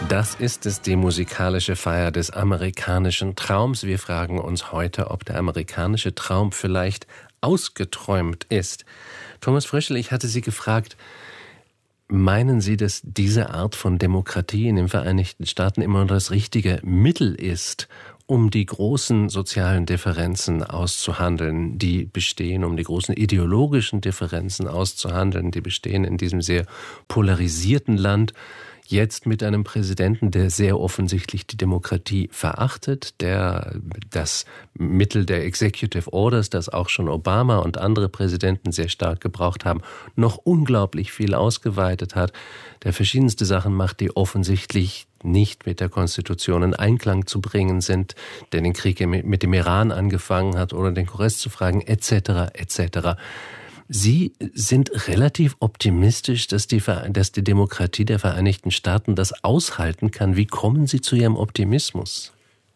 Das ist es, die musikalische Feier des amerikanischen Traums. Wir fragen uns heute, ob der amerikanische Traum vielleicht ausgeträumt ist. Thomas Fröschel, ich hatte Sie gefragt, meinen Sie, dass diese Art von Demokratie in den Vereinigten Staaten immer noch das richtige Mittel ist, um die großen sozialen Differenzen auszuhandeln, die bestehen, um die großen ideologischen Differenzen auszuhandeln, die bestehen in diesem sehr polarisierten Land? Jetzt mit einem Präsidenten, der sehr offensichtlich die Demokratie verachtet, der das Mittel der Executive Orders, das auch schon Obama und andere Präsidenten sehr stark gebraucht haben, noch unglaublich viel ausgeweitet hat, der verschiedenste Sachen macht, die offensichtlich nicht mit der Konstitution in Einklang zu bringen sind, der den Krieg mit dem Iran angefangen hat, oder den Kongress zu fragen, etc., etc. Sie sind relativ optimistisch, dass die Demokratie der Vereinigten Staaten das aushalten kann. Wie kommen Sie zu Ihrem Optimismus?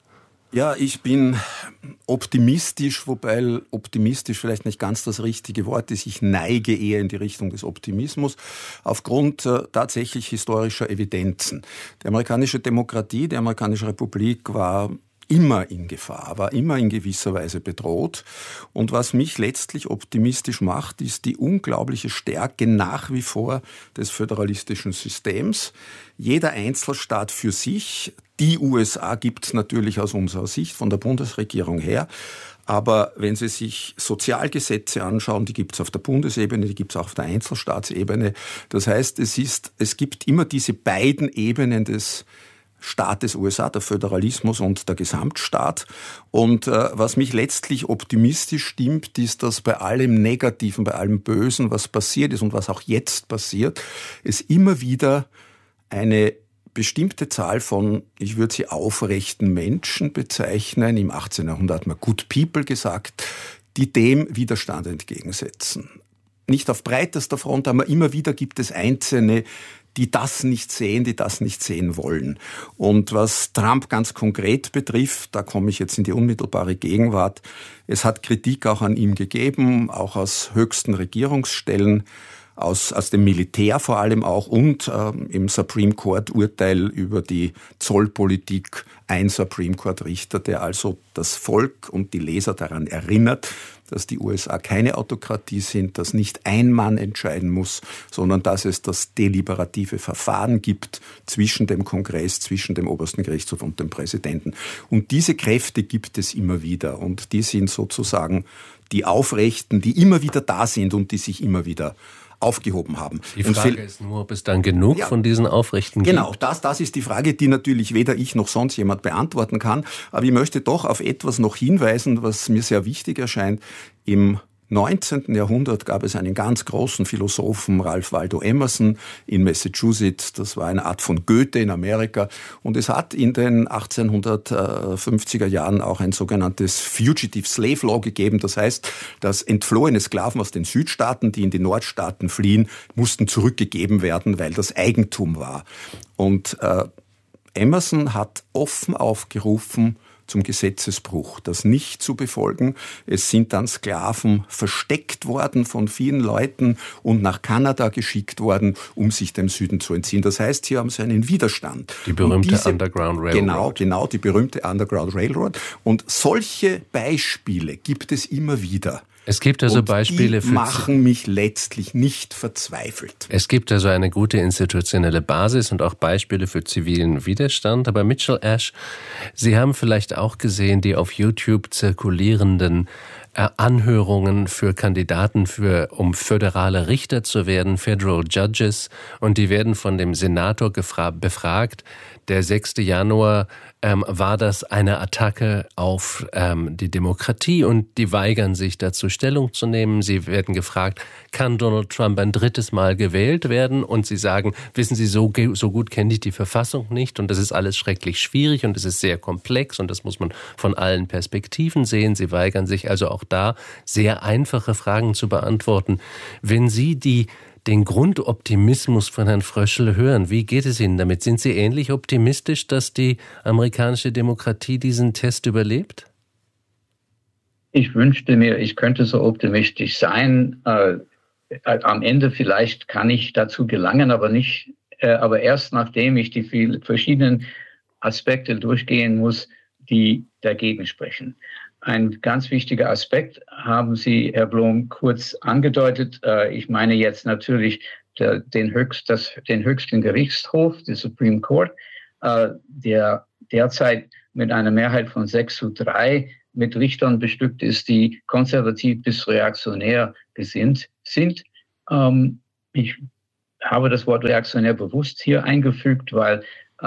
Ja, ich bin optimistisch, wobei optimistisch vielleicht nicht ganz das richtige Wort ist. Ich neige eher in die Richtung des Optimismus aufgrund tatsächlich historischer Evidenzen. Die amerikanische Demokratie, die amerikanische Republik war immer in Gefahr, war immer in gewisser Weise bedroht. Und was mich letztlich optimistisch macht, ist die unglaubliche Stärke nach wie vor des föderalistischen Systems. Jeder Einzelstaat für sich. Die USA gibt es natürlich aus unserer Sicht von der Bundesregierung her. Aber wenn Sie sich Sozialgesetze anschauen, die gibt es auf der Bundesebene, die gibt es auch auf der Einzelstaatsebene. Das heißt, es gibt immer diese beiden Ebenen des Staat des USA, der Föderalismus und der Gesamtstaat. Und was mich letztlich optimistisch stimmt, ist, dass bei allem Negativen, bei allem Bösen, was passiert ist und was auch jetzt passiert, es immer wieder eine bestimmte Zahl von, ich würde sie aufrechten Menschen bezeichnen, im 18. Jahrhundert hat man Good People gesagt, die dem Widerstand entgegensetzen. Nicht auf breitester Front, aber immer wieder gibt es Einzelne, die das nicht sehen, die das nicht sehen wollen. Und was Trump ganz konkret betrifft, da komme ich jetzt in die unmittelbare Gegenwart, es hat Kritik auch an ihm gegeben, auch aus höchsten Regierungsstellen, aus dem Militär vor allem auch und im Supreme Court Urteil über die Zollpolitik, ein Supreme Court Richter, der also das Volk und die Leser daran erinnert, dass die USA keine Autokratie sind, dass nicht ein Mann entscheiden muss, sondern dass es das deliberative Verfahren gibt zwischen dem Kongress, zwischen dem obersten Gerichtshof und dem Präsidenten. Und diese Kräfte gibt es immer wieder und die sind sozusagen die Aufrechten, die immer wieder da sind und die sich immer wieder aufgehoben haben. Die Frage ist nur, ob es dann genug von diesen Aufrechten gibt. Genau, das ist die Frage, die natürlich weder ich noch sonst jemand beantworten kann. Aber ich möchte doch auf etwas noch hinweisen, was mir sehr wichtig erscheint. Im 19. Jahrhundert gab es einen ganz großen Philosophen, Ralph Waldo Emerson in Massachusetts. Das war eine Art von Goethe in Amerika. Und es hat in den 1850er Jahren auch ein sogenanntes Fugitive Slave Law gegeben. Das heißt, dass entflohene Sklaven aus den Südstaaten, die in die Nordstaaten fliehen, mussten zurückgegeben werden, weil das Eigentum war. Und Emerson hat offen aufgerufen zum Gesetzesbruch, das nicht zu befolgen. Es sind dann Sklaven versteckt worden von vielen Leuten und nach Kanada geschickt worden, um sich dem Süden zu entziehen. Das heißt, hier haben sie einen Widerstand. Die berühmte Underground Railroad. Genau, die berühmte Underground Railroad. Und solche Beispiele gibt es immer wieder. Es gibt also Beispiele die machen mich letztlich nicht verzweifelt. Es gibt also eine gute institutionelle Basis und auch Beispiele für zivilen Widerstand. Aber Mitchell Ash, Sie haben vielleicht auch gesehen, die auf YouTube zirkulierenden Anhörungen für Kandidaten um föderale Richter zu werden, Federal Judges, und die werden von dem Senator befragt. Der 6. Januar war das eine Attacke auf die Demokratie und die weigern sich dazu Stellung zu nehmen. Sie werden gefragt, kann Donald Trump ein drittes Mal gewählt werden? Und sie sagen, wissen Sie, so gut kenne ich die Verfassung nicht und das ist alles schrecklich schwierig und es ist sehr komplex und das muss man von allen Perspektiven sehen. Sie weigern sich also auch da, sehr einfache Fragen zu beantworten. Wenn Sie den Grundoptimismus von Herrn Fröschel hören, wie geht es Ihnen damit? Sind Sie ähnlich optimistisch, dass die amerikanische Demokratie diesen Test überlebt? Ich wünschte mir, ich könnte so optimistisch sein. Am Ende vielleicht kann ich dazu gelangen, aber nicht aber erst nachdem ich die vielen verschiedenen Aspekte durchgehen muss, die dagegen sprechen. Ein ganz wichtiger Aspekt haben Sie, Herr Blum, kurz angedeutet. Ich meine jetzt natürlich den höchsten Gerichtshof, die Supreme Court, der derzeit mit einer Mehrheit von 6:3 mit Richtern bestückt ist, die konservativ bis reaktionär gesinnt sind. Ich habe das Wort reaktionär bewusst hier eingefügt, weil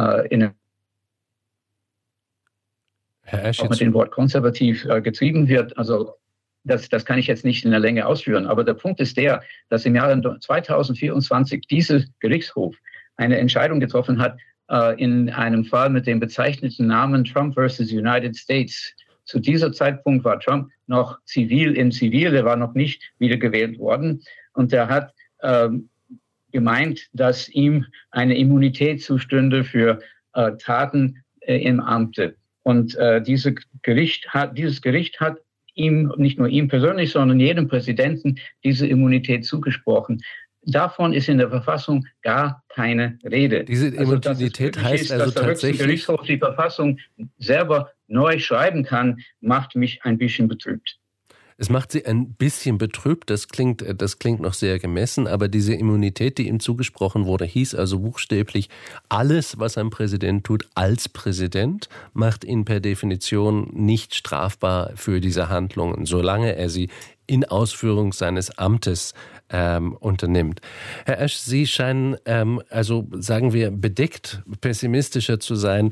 auch mit dem Wort konservativ getrieben wird. Also das kann ich jetzt nicht in der Länge ausführen. Aber der Punkt ist der, dass im Jahre 2024 dieser Gerichtshof eine Entscheidung getroffen hat in einem Fall mit dem bezeichneten Namen Trump versus United States. Zu dieser Zeitpunkt war Trump noch im Zivil, der war noch nicht wiedergewählt worden. Und er hat gemeint, dass ihm eine Immunität zustünde für Taten im Amte. Und dieses Gericht hat ihm, nicht nur ihm persönlich, sondern jedem Präsidenten diese Immunität zugesprochen. Davon ist in der Verfassung gar keine Rede. Diese Immunität heißt also tatsächlich, dass der höchste Gerichtshof die Verfassung selber neu schreiben kann, macht mich ein bisschen betrübt. Es macht Sie ein bisschen betrübt, das klingt noch sehr gemessen, aber diese Immunität, die ihm zugesprochen wurde, hieß also buchstäblich, alles, was ein Präsident tut als Präsident, macht ihn per Definition nicht strafbar für diese Handlungen, solange er sie in Ausführung seines Amtes unternimmt. Herr Ash, Sie scheinen, also sagen wir, bedeckt pessimistischer zu sein,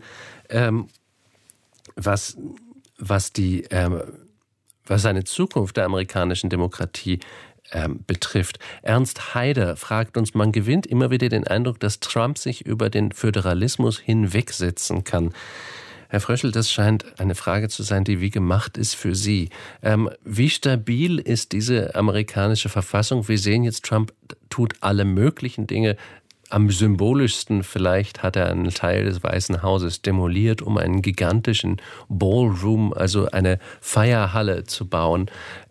was eine Zukunft der amerikanischen Demokratie betrifft. Ernst Haider fragt uns, man gewinnt immer wieder den Eindruck, dass Trump sich über den Föderalismus hinwegsetzen kann. Herr Fröschel, das scheint eine Frage zu sein, die wie gemacht ist für Sie. Wie stabil ist diese amerikanische Verfassung? Wir sehen jetzt, Trump tut alle möglichen Dinge. Am symbolischsten vielleicht hat er einen Teil des Weißen Hauses demoliert, um einen gigantischen Ballroom, also eine Feierhalle zu bauen.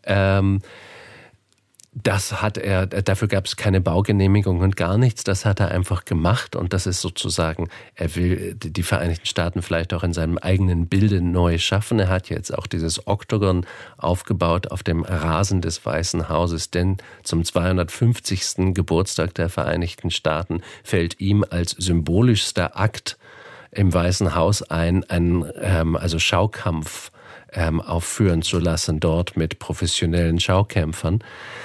Dafür gab es keine Baugenehmigung und gar nichts. Das hat er einfach gemacht und das ist sozusagen, er will die Vereinigten Staaten vielleicht auch in seinem eigenen Bilde neu schaffen. Er hat jetzt auch dieses Oktogon aufgebaut auf dem Rasen des Weißen Hauses, denn zum 250. Geburtstag der Vereinigten Staaten fällt ihm als symbolischster Akt im Weißen Haus ein, einen Schaukampf aufführen zu lassen, dort mit professionellen Schaukämpfern.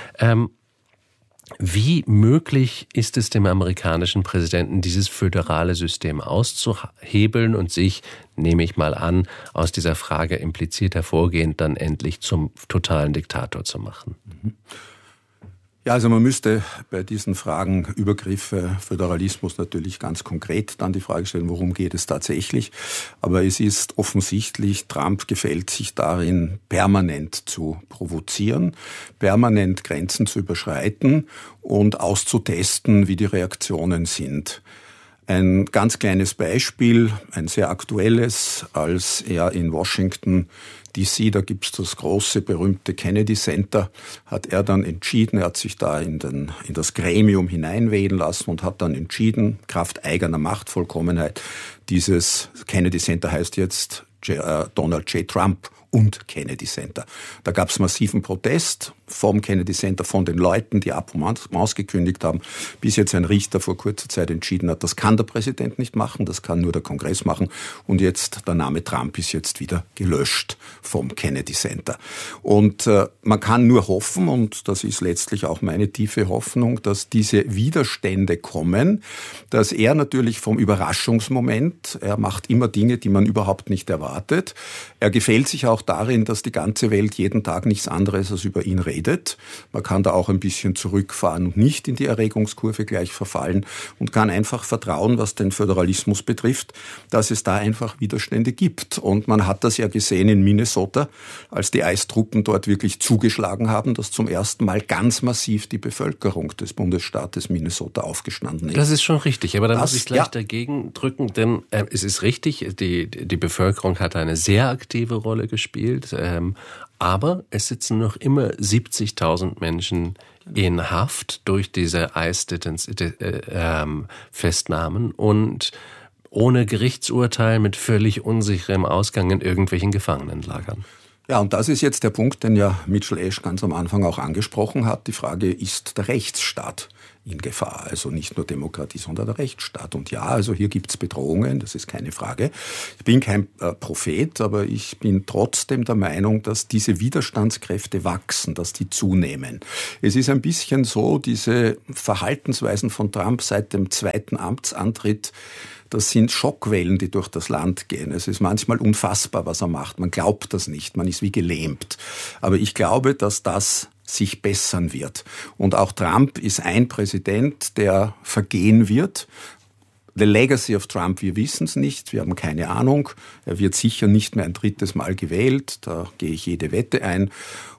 Wie möglich ist es dem amerikanischen Präsidenten, dieses föderale System auszuhebeln und sich, nehme ich mal an, aus dieser Frage implizit hervorgehend dann endlich zum totalen Diktator zu machen? Ja, also man müsste bei diesen Fragen Übergriffe, Föderalismus natürlich ganz konkret dann die Frage stellen, worum geht es tatsächlich. Aber es ist offensichtlich, Trump gefällt sich darin, permanent zu provozieren, permanent Grenzen zu überschreiten und auszutesten, wie die Reaktionen sind. Ein ganz kleines Beispiel, ein sehr aktuelles, als er in Washington DC, da gibt's das große, berühmte Kennedy Center, hat er dann entschieden, er hat sich da in das Gremium hineinwählen lassen und hat dann entschieden, Kraft eigener Machtvollkommenheit, dieses Kennedy Center heißt jetzt Donald J. Trump und Kennedy Center. Da gab es massiven Protest vom Kennedy Center, von den Leuten, die ab und ausgekündigt haben, bis jetzt ein Richter vor kurzer Zeit entschieden hat, das kann der Präsident nicht machen, das kann nur der Kongress machen und jetzt der Name Trump ist jetzt wieder gelöscht vom Kennedy Center. Und man kann nur hoffen, und das ist letztlich auch meine tiefe Hoffnung, dass diese Widerstände kommen, dass er natürlich vom Überraschungsmoment, er macht immer Dinge, die man überhaupt nicht erwartet, er gefällt sich auch darin, dass die ganze Welt jeden Tag nichts anderes als über ihn redet. Man kann da auch ein bisschen zurückfahren und nicht in die Erregungskurve gleich verfallen und kann einfach vertrauen, was den Föderalismus betrifft, dass es da einfach Widerstände gibt. Und man hat das ja gesehen in Minnesota, als die Eistruppen dort wirklich zugeschlagen haben, dass zum ersten Mal ganz massiv die Bevölkerung des Bundesstaates Minnesota aufgestanden ist. Das ist schon richtig, aber da muss ich gleich dagegen drücken, denn es ist richtig, die Bevölkerung hat eine sehr aktive Rolle gespielt, aber es sitzen noch immer 70.000 Menschen in Haft durch diese ICE-Festnahmen und ohne Gerichtsurteil mit völlig unsicherem Ausgang in irgendwelchen Gefangenenlagern. Ja, und das ist jetzt der Punkt, den ja Mitchell Ash ganz am Anfang auch angesprochen hat. Die Frage, ist der Rechtsstaat in Gefahr? Also nicht nur Demokratie, sondern der Rechtsstaat. Und ja, also hier gibt's Bedrohungen, das ist keine Frage. Ich bin kein Prophet, aber ich bin trotzdem der Meinung, dass diese Widerstandskräfte wachsen, dass die zunehmen. Es ist ein bisschen so, diese Verhaltensweisen von Trump seit dem zweiten Amtsantritt, das sind Schockwellen, die durch das Land gehen. Es ist manchmal unfassbar, was er macht. Man glaubt das nicht. Man ist wie gelähmt. Aber ich glaube, dass das sich bessern wird. Und auch Trump ist ein Präsident, der vergehen wird. The legacy of Trump, wir wissen es nicht. Wir haben keine Ahnung. Er wird sicher nicht mehr ein drittes Mal gewählt. Da gehe ich jede Wette ein.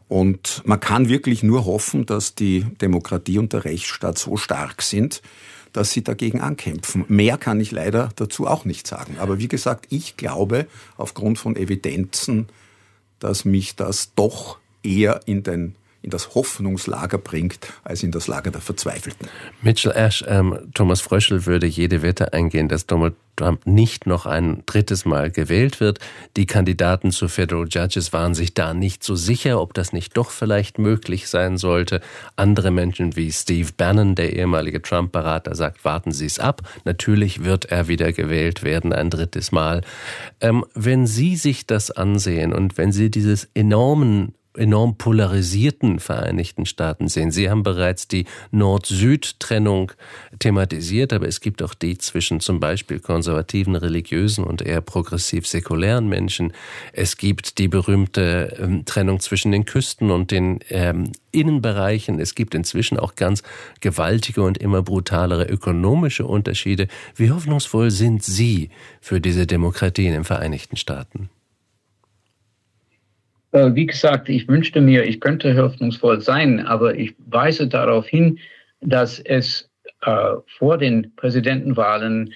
Und man kann wirklich nur hoffen, dass die Demokratie und der Rechtsstaat so stark sind, dass sie dagegen ankämpfen. Mehr kann ich leider dazu auch nicht sagen. Aber wie gesagt, ich glaube aufgrund von Evidenzen, dass mich das doch eher in das Hoffnungslager bringt, als in das Lager der Verzweifelten. Mitchell Ash, Thomas Fröschel würde jede Wette eingehen, dass Donald Trump nicht noch ein drittes Mal gewählt wird. Die Kandidaten zu Federal Judges waren sich da nicht so sicher, ob das nicht doch vielleicht möglich sein sollte. Andere Menschen wie Steve Bannon, der ehemalige Trump-Berater, sagt, warten Sie es ab. Natürlich wird er wieder gewählt werden, ein drittes Mal. Wenn Sie sich das ansehen und wenn Sie dieses enorm polarisierten Vereinigten Staaten sehen. Sie haben bereits die Nord-Süd-Trennung thematisiert, aber es gibt auch die zwischen zum Beispiel konservativen, religiösen und eher progressiv-säkulären Menschen. Es gibt die berühmte Trennung zwischen den Küsten und den Innenbereichen. Es gibt inzwischen auch ganz gewaltige und immer brutalere ökonomische Unterschiede. Wie hoffnungsvoll sind Sie für diese Demokratie in den Vereinigten Staaten? Wie gesagt, ich wünschte mir, ich könnte hoffnungsvoll sein, aber ich weise darauf hin, dass es vor den Präsidentenwahlen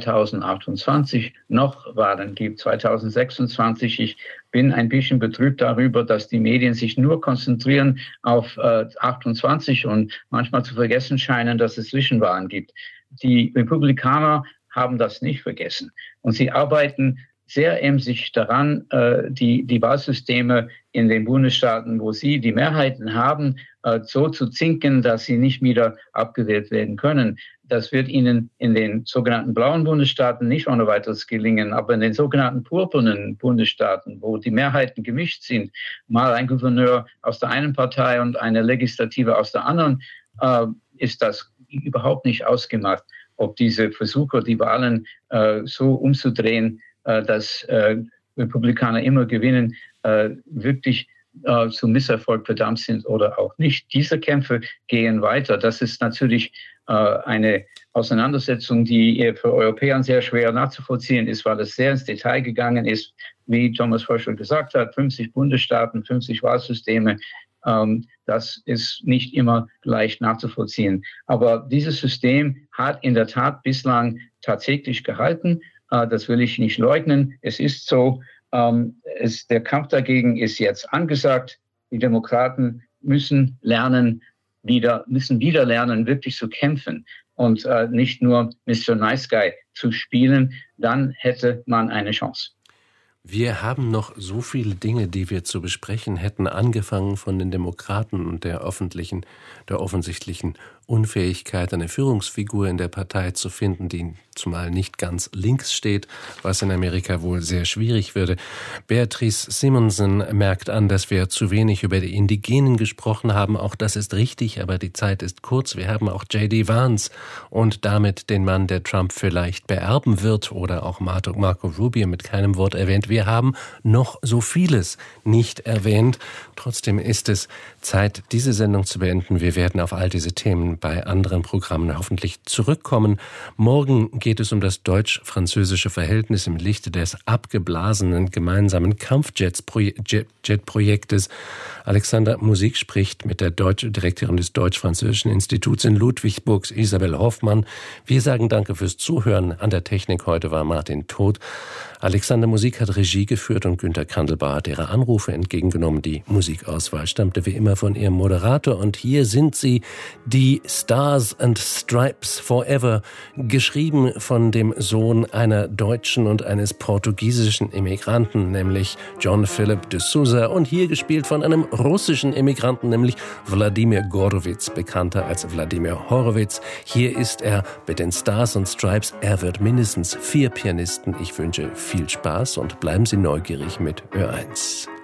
2028 noch Wahlen gibt, 2026. Ich bin ein bisschen betrübt darüber, dass die Medien sich nur konzentrieren auf 28 und manchmal zu vergessen scheinen, dass es Zwischenwahlen gibt. Die Republikaner haben das nicht vergessen und sie arbeiten sehr emsig daran, die Wahlsysteme in den Bundesstaaten, wo sie die Mehrheiten haben, so zu zinken, dass sie nicht wieder abgewählt werden können. Das wird ihnen in den sogenannten blauen Bundesstaaten nicht ohne weiteres gelingen, aber in den sogenannten purpurnen Bundesstaaten, wo die Mehrheiten gemischt sind, mal ein Gouverneur aus der einen Partei und eine Legislative aus der anderen, ist das überhaupt nicht ausgemacht, ob diese Versuche, die Wahlen so umzudrehen, dass Republikaner immer gewinnen, wirklich zum Misserfolg verdammt sind oder auch nicht. Diese Kämpfe gehen weiter. Das ist natürlich eine Auseinandersetzung, die für Europäer sehr schwer nachzuvollziehen ist, weil es sehr ins Detail gegangen ist. Wie Thomas Fröschel gesagt hat, 50 Bundesstaaten, 50 Wahlsysteme. Das ist nicht immer leicht nachzuvollziehen. Aber dieses System hat in der Tat bislang tatsächlich gehalten. Das will ich nicht leugnen. Es ist so, der Kampf dagegen ist jetzt angesagt. Die Demokraten müssen wieder lernen, wirklich zu kämpfen und nicht nur Mr. Nice Guy zu spielen. Dann hätte man eine Chance. Wir haben noch so viele Dinge, die wir zu besprechen hätten, angefangen von den Demokraten und der offensichtlichen Unfähigkeit, eine Führungsfigur in der Partei zu finden, die zumal nicht ganz links steht, was in Amerika wohl sehr schwierig würde. Beatrice Simonsen merkt an, dass wir zu wenig über die Indigenen gesprochen haben. Auch das ist richtig, aber die Zeit ist kurz. Wir haben auch J.D. Vance und damit den Mann, der Trump vielleicht beerben wird, oder auch Marco Rubio mit keinem Wort erwähnt. Wir haben noch so vieles nicht erwähnt. Trotzdem ist es Zeit, diese Sendung zu beenden. Wir werden auf all diese Themen bei anderen Programmen hoffentlich zurückkommen. Morgen geht es um das deutsch-französische Verhältnis im Lichte des abgeblasenen gemeinsamen Kampfjet-Projektes. Alexander Musik spricht mit der Direktorin des Deutsch-Französischen Instituts in Ludwigsburg, Isabel Hoffmann. Wir sagen danke fürs Zuhören. An der Technik heute war Martin Todt. Alexander Musik hat Regie geführt und Günter Kandelbauer hat Ihre Anrufe entgegengenommen. Die Musikauswahl stammte wie immer von Ihrem Moderator. Und hier sind sie, die Stars and Stripes Forever, geschrieben von dem Sohn einer deutschen und eines portugiesischen Immigranten, nämlich John Philip de Sousa, und hier gespielt von einem russischen Immigranten, nämlich Wladimir Gorowitz, bekannter als Wladimir Horowitz. Hier ist er mit den Stars and Stripes. Er wird mindestens 4 Pianisten. Ich wünsche viel Spaß und bleiben Sie neugierig mit Ö1.